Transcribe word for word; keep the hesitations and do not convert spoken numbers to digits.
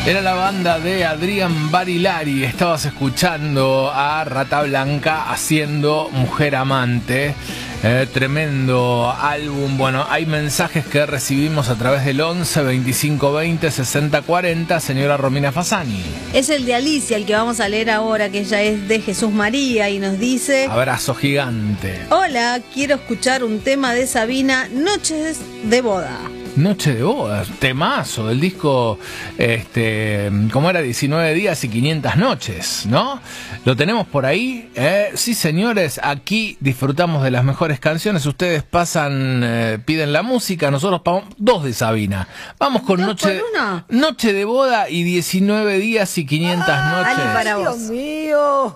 Era la banda de Adrián Barilari. Estabas escuchando a Rata Blanca haciendo Mujer Amante. Eh, tremendo álbum. Bueno, hay mensajes que recibimos a través del once, veinticinco, veinte, sesenta, cuarenta. Señora Romina Fasani. Es el de Alicia, el que vamos a leer ahora, que ella es de Jesús María y nos dice: abrazo gigante. Hola, quiero escuchar un tema de Sabina, Noches de Boda. Noche de bodas, temazo del disco, este, ¿cómo era? diecinueve días y quinientas noches, ¿no? Lo tenemos por ahí, ¿eh? Sí, señores, aquí disfrutamos de las mejores canciones. Ustedes pasan, eh, piden la música, nosotros pagamos dos de Sabina. Vamos con Noche, Noche de Boda y diecinueve días y quinientas noches. Ali, para vos. Dios mío.